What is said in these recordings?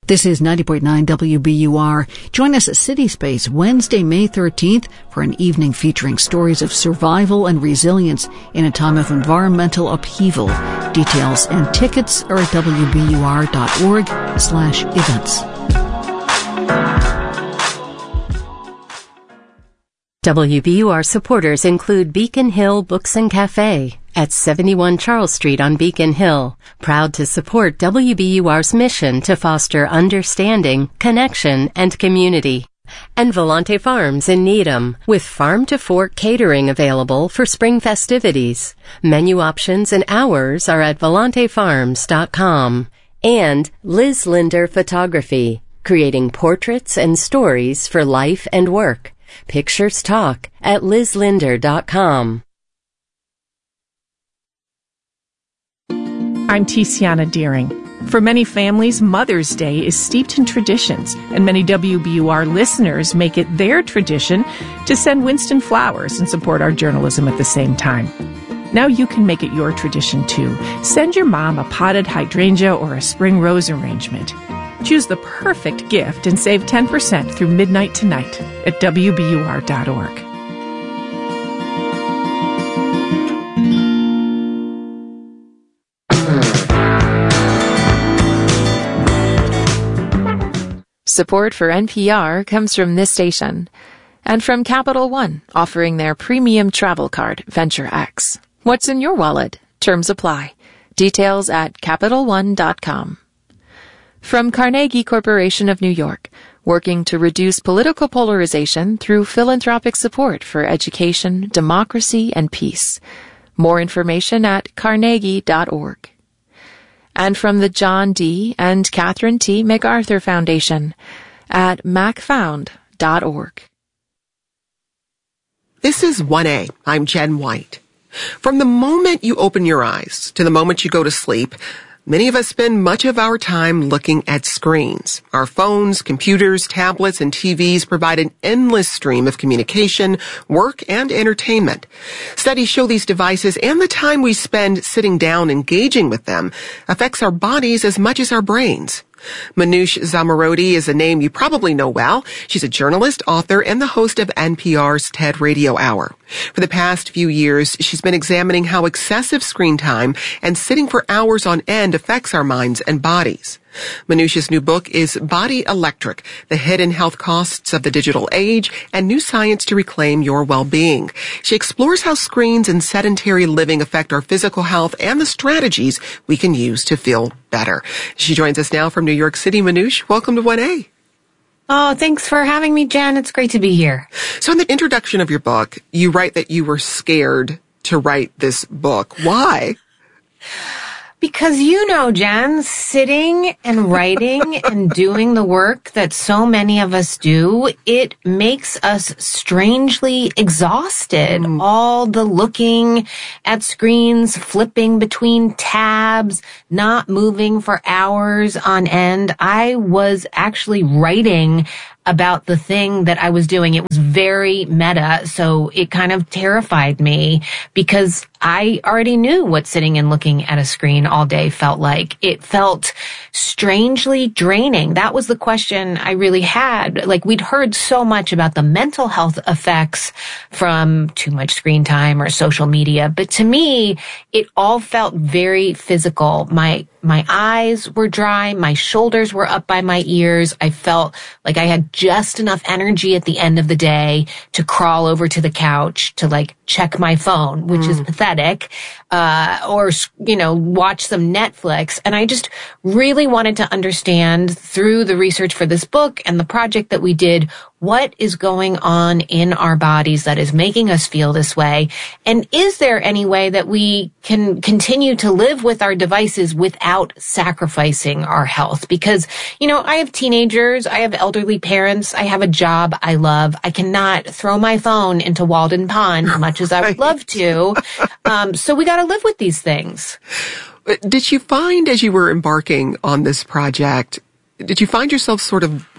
This is 90.9 WBUR. Join us at City Space Wednesday, May 13th for an evening featuring stories of survival and resilience in a time of environmental upheaval. Details and tickets are at wbur.org/events. WBUR supporters include Beacon Hill Books and Cafe at 71 Charles Street on Beacon Hill, proud to support WBUR's mission to foster understanding, connection, and community. And Volante Farms in Needham, with farm-to-fork catering available for spring festivities. Menu options and hours are at volantefarms.com. And Liz Linder Photography, creating portraits and stories for life and work. Pictures talk at lizlinder.com. I'm Tiziana Deering. For many families, Mother's Day is steeped in traditions, and many WBUR listeners make it their tradition to send Winston flowers and support our journalism at the same time. Now you can make it your tradition, too. Send your mom a potted hydrangea or a spring rose arrangement. Choose the perfect gift and save 10% through midnight tonight at WBUR.org. Support for NPR comes from this station and from Capital One, offering their premium travel card, Venture X. What's in your wallet? Terms apply. Details at CapitalOne.com. From Carnegie Corporation of New York, working to reduce political polarization through philanthropic support for education, democracy, and peace. More information at carnegie.org. And from the John D. and Catherine T. MacArthur Foundation at macfound.org. This is 1A. I'm Jen White. From the moment you open your eyes to the moment you go to sleep, many of us spend much of our time looking at screens. Our phones, computers, tablets, and TVs provide an endless stream of communication, work, and entertainment. Studies show these devices and the time we spend sitting down engaging with them affects our bodies as much as our brains. Manoush Zomorodi is a name you probably know well. She's a journalist, author, and the host of NPR's TED Radio Hour. For the past few years, she's been examining how excessive screen time and sitting for hours on end affects our minds and bodies. Manoush's new book is Body Electric, The Hidden Health Costs of the Digital Age and New Science to Reclaim Your Well-Being. She explores how screens and sedentary living affect our physical health and the strategies we can use to feel better. She joins us now from New York City. Manoush, welcome to 1A. Oh, thanks for having me, Jen. It's great to be here. So in the introduction of your book, you write that you were scared to write this book. Why? Because Jen, sitting and writing and doing the work that so many of us do, it makes us strangely exhausted. All the looking at screens, flipping between tabs, not moving for hours on end. I was actually writing about the thing that I was doing. It was very meta, so it kind of terrified me because I already knew what sitting and looking at a screen all day felt like. It felt strangely draining. That was the question I really had. Like, we'd heard so much about the mental health effects from too much screen time or social media, but to me, it all felt very physical. My eyes were dry. My shoulders were up by my ears. I felt like I had just enough energy at the end of the day to crawl over to the couch to check my phone, which is pathetic, or, watch some Netflix. And I just really wanted to understand through the research for this book and the project that we did, what is going on in our bodies that is making us feel this way? And is there any way that we can continue to live with our devices without sacrificing our health? Because, I have teenagers, I have elderly parents, I have a job I love. I cannot throw my phone into Walden Pond much as I would love to. So we got to live with these things. Did you find, as you were embarking on this project, did you find yourself sort of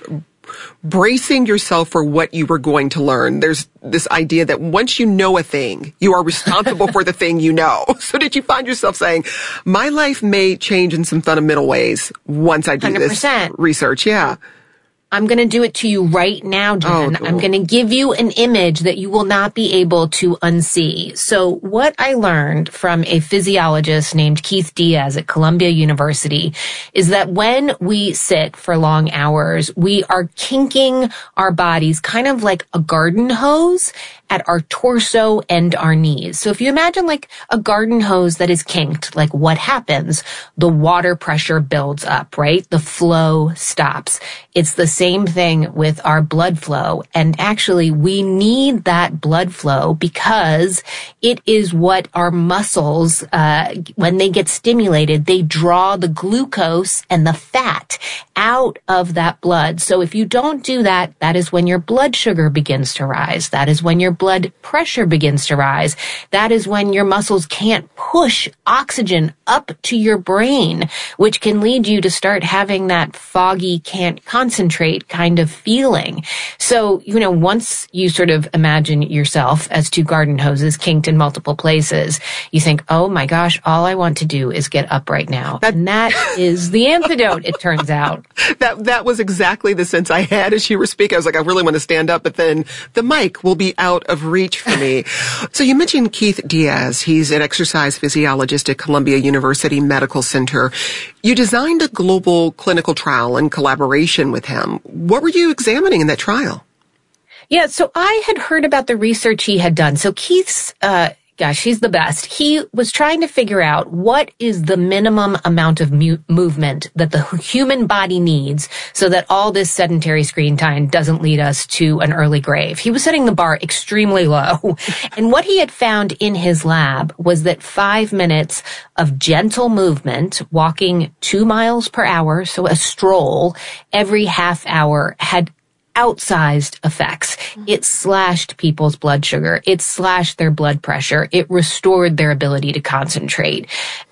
bracing yourself for what you were going to learn. There's this idea that once you know a thing, you are responsible for the thing you know. So did you find yourself saying, my life may change in some fundamental ways once I do 100%. this research? Yeah. I'm going to do it to you right now, Jen. I'm going to give you an image that you will not be able to unsee. So what I learned from a physiologist named Keith Diaz at Columbia University is that when we sit for long hours, we are kinking our bodies kind of like a garden hose at our torso and our knees. So if you imagine like a garden hose that is kinked, like what happens? The water pressure builds up, right? The flow stops. It's the same thing with our blood flow. And actually, we need that blood flow because it is what our muscles, when they get stimulated, they draw the glucose and the fat out of that blood. So if you don't do that, that is when your blood sugar begins to rise. That is when your blood pressure begins to rise. That is when your muscles can't push oxygen up to your brain, which can lead you to start having that foggy, can't concentrate kind of feeling. So, once you sort of imagine yourself as two garden hoses kinked in multiple places, you think, oh my gosh, all I want to do is get up right now. And that is the antidote, it turns out. That was exactly the sense I had as you were speaking. I was like, I really want to stand up, but then the mic will be out of reach for me. So you mentioned Keith Diaz. He's an exercise physiologist at Columbia University Medical Center. You designed a global clinical trial in collaboration with him. What were you examining in that trial? Yeah, so I had heard about the research he had done. So Keith's, he's the best. He was trying to figure out what is the minimum amount of movement that the human body needs so that all this sedentary screen time doesn't lead us to an early grave. He was setting the bar extremely low. And what he had found in his lab was that 5 minutes of gentle movement, walking 2 miles per hour, so a stroll every half hour, had outsized effects. It slashed people's blood sugar. It slashed their blood pressure. It restored their ability to concentrate.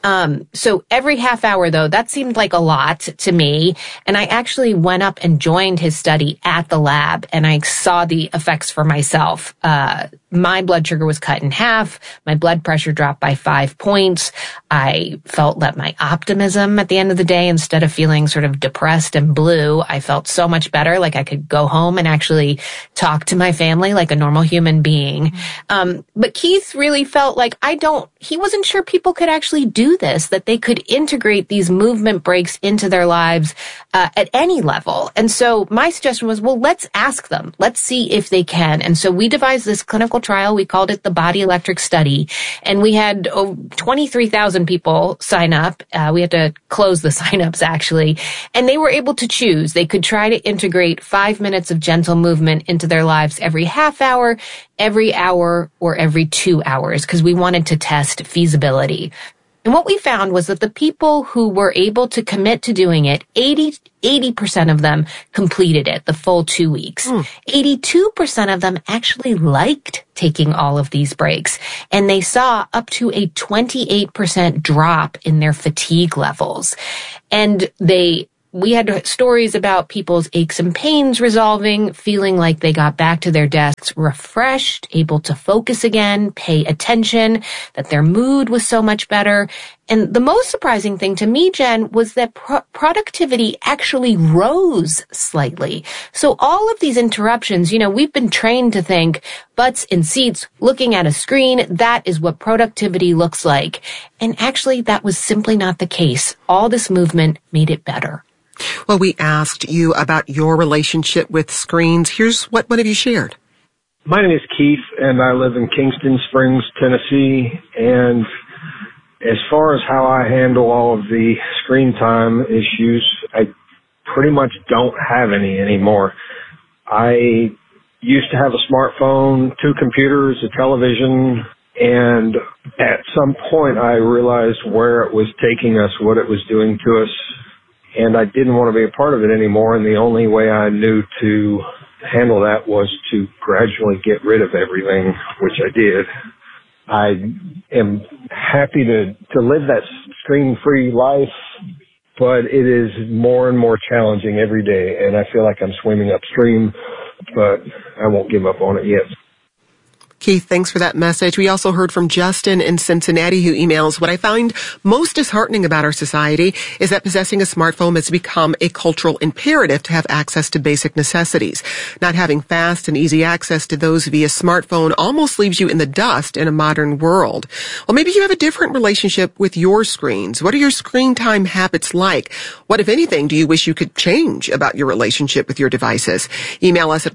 So every half hour, though, that seemed like a lot to me. And I actually went up and joined his study at the lab, and I saw the effects for myself. My blood sugar was cut in half. My blood pressure dropped by 5 points. I felt that my optimism at the end of the day, instead of feeling sort of depressed and blue, I felt so much better. Like I could go home and actually talk to my family like a normal human being. But Keith really felt like he wasn't sure people could actually do this, that they could integrate these movement breaks into their lives at any level. And so my suggestion was, well, let's ask them. Let's see if they can. And so we devised this clinical trial. We called it the Body Electric Study. And we had 23,000 people sign up. We had to close the signups, actually. And they were able to choose. They could try to integrate 5 minutes of gentle movement into their lives every half hour, every hour, or every 2 hours, because we wanted to test feasibility. And what we found was that the people who were able to commit to doing it, 80% of them completed it, the full 2 weeks. 82% of them actually liked taking all of these breaks. And they saw up to a 28% drop in their fatigue levels. And we had stories about people's aches and pains resolving, feeling like they got back to their desks refreshed, able to focus again, pay attention, that their mood was so much better. And the most surprising thing to me, Jen, was that productivity actually rose slightly. So all of these interruptions, we've been trained to think butts in seats, looking at a screen, that is what productivity looks like. And actually, that was simply not the case. All this movement made it better. Well, we asked you about your relationship with screens. Here's what one of you shared. My name is Keith, and I live in Kingston Springs, Tennessee. And as far as how I handle all of the screen time issues, I pretty much don't have any anymore. I used to have a smartphone, 2 computers, a television, and at some point I realized where it was taking us, what it was doing to us. And I didn't want to be a part of it anymore, and the only way I knew to handle that was to gradually get rid of everything, which I did. I am happy to live that screen-free life but it is more and more challenging every day, and I feel like I'm swimming upstream, but I won't give up on it yet. Keith, thanks for that message. We also heard from Justin in Cincinnati, who emails, what I find most disheartening about our society is that possessing a smartphone has become a cultural imperative to have access to basic necessities. Not having fast and easy access to those via smartphone almost leaves you in the dust in a modern world. Well, maybe you have a different relationship with your screens. What are your screen time habits like? What, if anything, do you wish you could change about your relationship with your devices? Email us at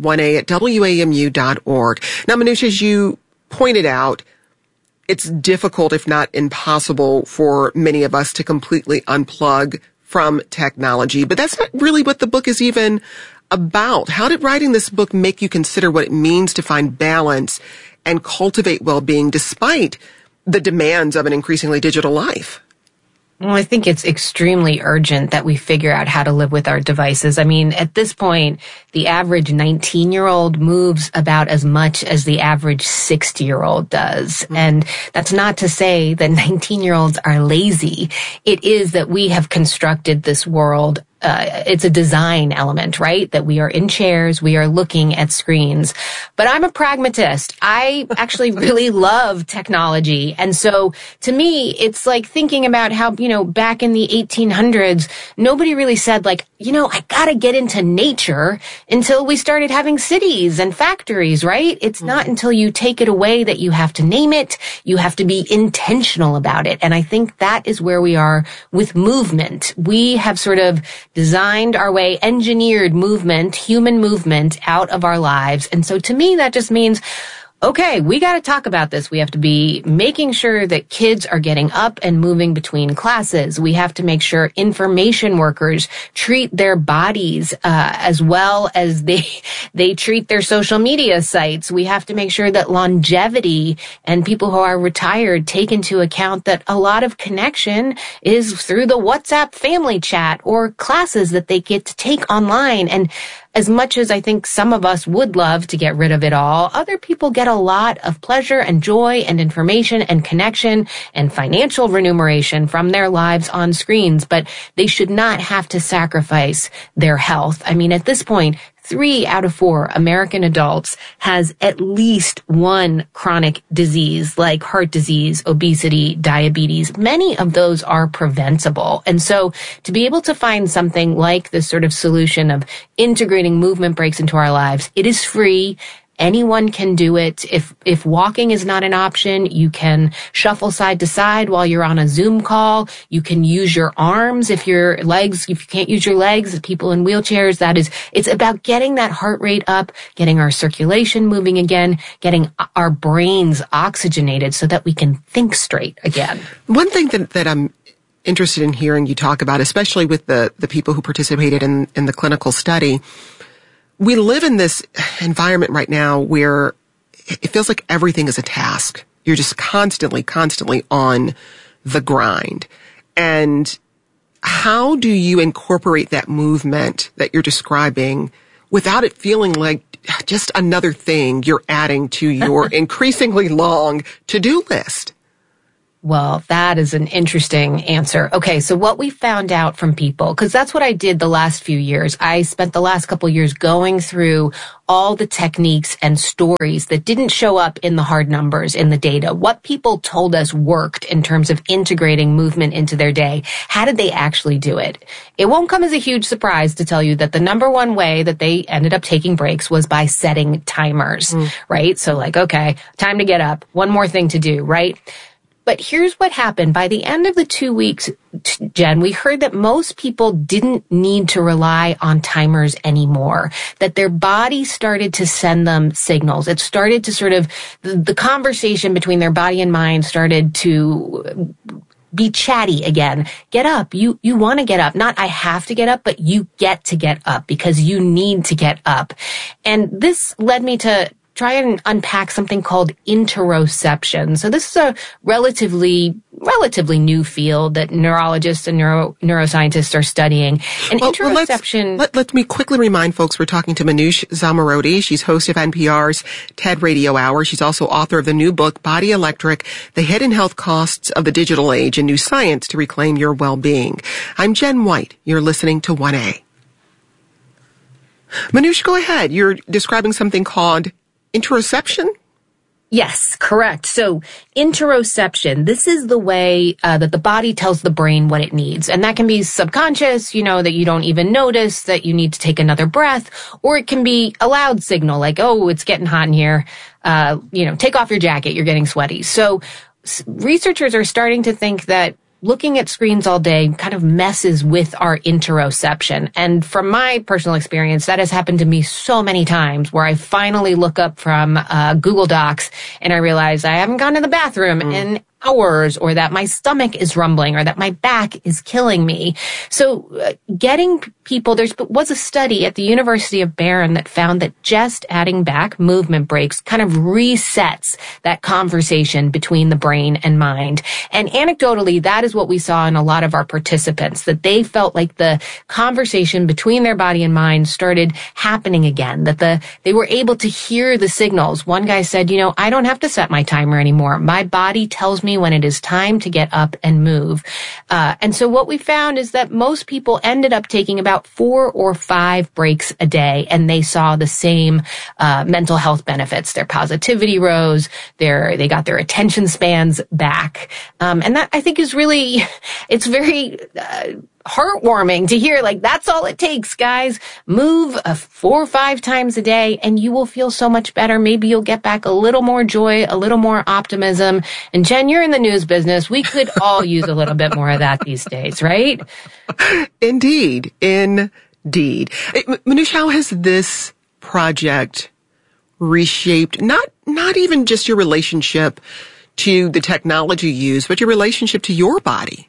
1a@wamu.org. Now, Manoush, as you pointed out, it's difficult, if not impossible, for many of us to completely unplug from technology. But that's not really what the book is even about. How did writing this book make you consider what it means to find balance and cultivate well-being despite the demands of an increasingly digital life? Well, I think it's extremely urgent that we figure out how to live with our devices. I mean, at this point, the average 19-year-old moves about as much as the average 60-year-old does. And that's not to say that 19-year-olds are lazy. It is that we have constructed this world. It's a design element, right? That we are in chairs, we are looking at screens. But I'm a pragmatist. I actually really love technology. And so to me, it's like thinking about how, back in the 1800s, nobody really said like, I gotta get into nature until we started having cities and factories, right? It's not until you take it away that you have to name it. You have to be intentional about it. And I think that is where we are with movement. We have sort of designed our way, engineered movement, human movement out of our lives. And so to me, that just means, okay, we got to talk about this. We have to be making sure that kids are getting up and moving between classes. We have to make sure information workers treat their bodies as well as they treat their social media sites. We have to make sure that longevity and people who are retired take into account that a lot of connection is through the WhatsApp family chat or classes that they get to take online. And as much as I think some of us would love to get rid of it all, other people get a lot of pleasure and joy and information and connection and financial remuneration from their lives on screens, but they should not have to sacrifice their health. I mean, at this point, 3 out of 4 American adults has at least one chronic disease like heart disease, obesity, diabetes. Many of those are preventable. And so to be able to find something like this sort of solution of integrating movement breaks into our lives, it is free. Anyone can do it. If walking is not an option, you can shuffle side to side while you're on a Zoom call. You can use your arms if you can't use your legs, people in wheelchairs, it's about getting that heart rate up, getting our circulation moving again, getting our brains oxygenated so that we can think straight again. One thing that I'm interested in hearing you talk about, especially with the people who participated in the clinical study, we live in this environment right now where it feels like everything is a task. You're just constantly on the grind. And how do you incorporate that movement that you're describing without it feeling like just another thing you're adding to your increasingly long to-do list? Well, that is an interesting answer. Okay, so what we found out from people, because that's what I did the last few years. I spent the last couple of years going through all the techniques and stories that didn't show up in the hard numbers in the data. What people told us worked in terms of integrating movement into their day. How did they actually do it? It won't come as a huge surprise to tell you that the number one way that they ended up taking breaks was by setting timers, right? So like, okay, time to get up. One more thing to do, right? But here's what happened. By the end of the 2 weeks, Jen, we heard that most people didn't need to rely on timers anymore, that their body started to send them signals. It started to sort of, the conversation between their body and mind started to be chatty again. Get up. You want to get up. Not I have to get up, but you get to get up because you need to get up. And this led me to try and unpack something called interoception. So this is a relatively new field that neurologists and neuroscientists are studying. And interoception... Let me quickly remind folks we're talking to Manoush Zomorodi. She's host of NPR's TED Radio Hour. She's also author of the new book, Body Electric, The Hidden Health Costs of the Digital Age and New Science to Reclaim Your Well-Being. I'm Jen White. You're listening to 1A. Manoush, go ahead. You're describing something called interoception? Yes, correct. So interoception, this is the way that the body tells the brain what it needs. And that can be subconscious, that you don't even notice that you need to take another breath, or it can be a loud signal like, oh, it's getting hot in here. Take off your jacket. You're getting sweaty. So researchers are starting to think that looking at screens all day kind of messes with our interoception. And from my personal experience, that has happened to me so many times where I finally look up from Google Docs and I realize I haven't gone to the bathroom in hours, or that my stomach is rumbling, or that my back is killing me. So getting people, there was a study at the University of Bern that found that just adding back movement breaks kind of resets that conversation between the brain and mind. And anecdotally, that is what we saw in a lot of our participants, that they felt like the conversation between their body and mind started happening again, that they were able to hear the signals. One guy said, I don't have to set my timer anymore. My body tells me when it is time to get up and move. And so what we found is that most people ended up taking about 4 or 5 breaks a day, and they saw the same mental health benefits. Their positivity rose, they got their attention spans back. And that I think is really, it's very heartwarming to hear, like, that's all it takes, guys. Move 4 or 5 times a day and you will feel so much better. Maybe you'll get back a little more joy, a little more optimism. And Jen, you're in the news business. We could all use a little bit more of that these days, right? Indeed. Manoush, how has this project reshaped not even just your relationship to the technology you use, but your relationship to your body?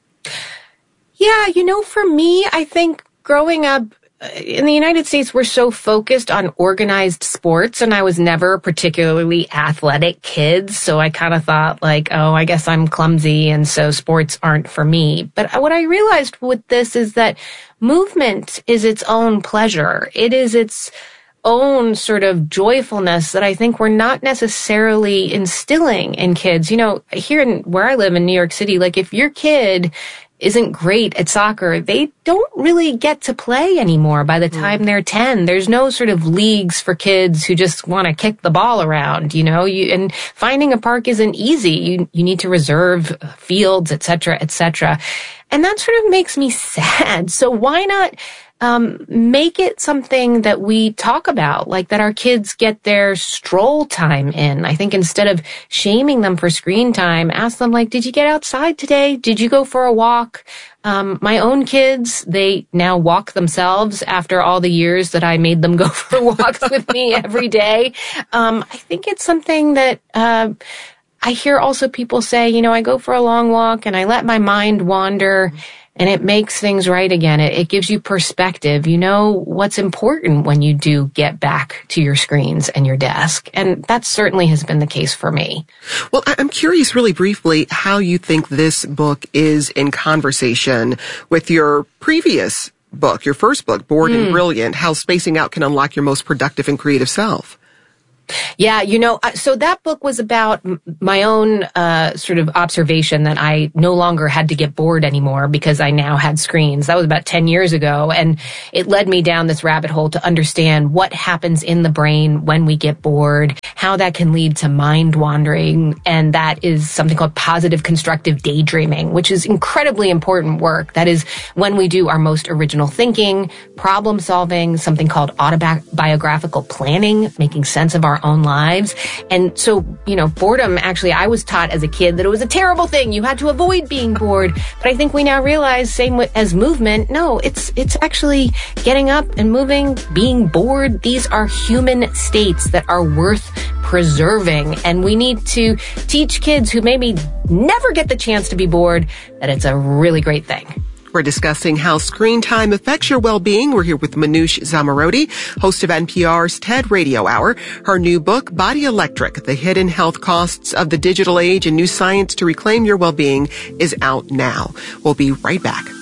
Yeah, for me, I think growing up in the United States, we're so focused on organized sports, and I was never a particularly athletic kid, so I kind of thought like, oh, I guess I'm clumsy, and so sports aren't for me. But what I realized with this is that movement is its own pleasure. It is its own sort of joyfulness that I think we're not necessarily instilling in kids. Here where I live in New York City, like if your kid isn't great at soccer, they don't really get to play anymore by the time they're 10. There's no sort of leagues for kids who just want to kick the ball around, and finding a park isn't easy. You need to reserve fields, et cetera, et cetera. And that sort of makes me sad. So why not make it something that we talk about, like that our kids get their stroll time in. I think instead of shaming them for screen time, ask them like, did you get outside today? Did you go for a walk? My own kids, they now walk themselves after all the years that I made them go for walks with me every day. I think it's something that, I hear also people say, I go for a long walk and I let my mind wander, and it makes things right again. It gives you perspective. You know what's important when you do get back to your screens and your desk. And that certainly has been the case for me. Well, I'm curious really briefly how you think this book is in conversation with your previous book, your first book, Bored and Brilliant, How Spacing Out Can Unlock Your Most Productive and Creative Self. Yeah, so that book was about my own sort of observation that I no longer had to get bored anymore because I now had screens. That was about 10 years ago, and it led me down this rabbit hole to understand what happens in the brain when we get bored, how that can lead to mind wandering, and that is something called positive constructive daydreaming, which is incredibly important work. That is when we do our most original thinking, problem solving, something called autobiographical planning, making sense of our own lives. And so, boredom, actually, I was taught as a kid that it was a terrible thing. You had to avoid being bored. But I think we now realize, same as movement, no, it's actually getting up and moving, being bored. These are human states that are worth preserving. And we need to teach kids who maybe never get the chance to be bored that it's a really great thing. We're discussing how screen time affects your well-being. We're here with Manoush Zomorodi, host of NPR's TED Radio Hour. Her new book, Body Electric, The Hidden Health Costs of the Digital Age and New Science to Reclaim Your Well-Being, is out now. We'll be right back.